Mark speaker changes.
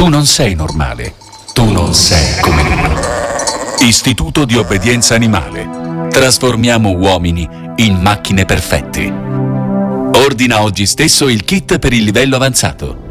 Speaker 1: Tu non sei normale. Tu non sei come loro. Istituto di obbedienza animale. Trasformiamo uomini in macchine perfette. Ordina oggi stesso il kit per il livello avanzato.